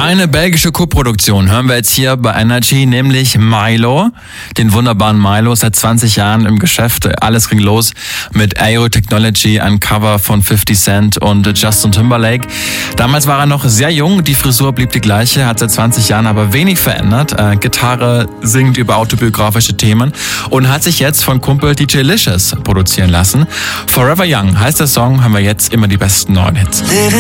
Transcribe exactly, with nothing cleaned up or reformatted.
Eine belgische Co-Produktion hören wir jetzt hier bei Energy, nämlich Milo, den wunderbaren Milo, seit zwanzig Jahren im Geschäft. Alles ging los mit Aero Technology, ein Cover von fifty Cent und Justin Timberlake. Damals war er noch sehr jung, die Frisur blieb die gleiche, hat seit zwanzig Jahren aber wenig verändert. Äh, Gitarre, singt über autobiografische Themen und hat sich jetzt von Kumpel D J Licious produzieren lassen. Forever Young heißt der Song, haben wir jetzt immer die besten neuen Hits.